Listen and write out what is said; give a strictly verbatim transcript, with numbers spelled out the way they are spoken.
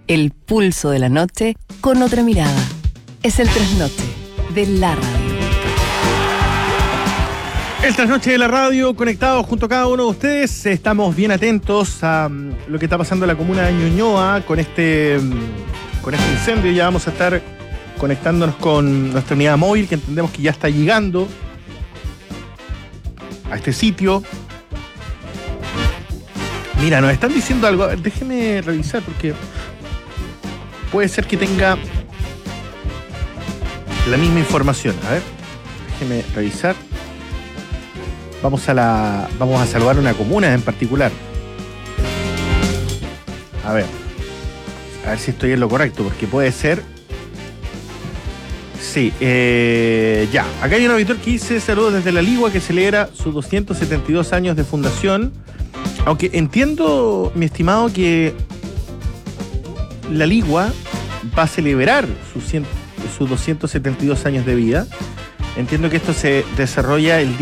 El pulso de la noche con otra mirada. Es el trasnoche de la radio. El trasnoche de la radio, conectados junto a cada uno de ustedes. Estamos bien atentos a um, lo que está pasando en la comuna de Ñuñoa con este, um, con este incendio. Ya vamos a estar conectándonos con nuestra unidad móvil, que entendemos que ya está llegando a este sitio. Mira, nos están diciendo algo. A ver, déjeme revisar porque puede ser que tenga la misma información. A ver, déjeme revisar. Vamos a la. Vamos a saludar una comuna en particular. A ver. A ver si estoy en lo correcto, porque puede ser. Sí, eh, ya. Acá hay un auditor que dice saludos desde La Ligua, que celebra sus doscientos setenta y dos años de fundación. Aunque entiendo, mi estimado, que La Ligua va a celebrar sus, cien, sus doscientos setenta y dos años de vida. Entiendo que esto se desarrolla el día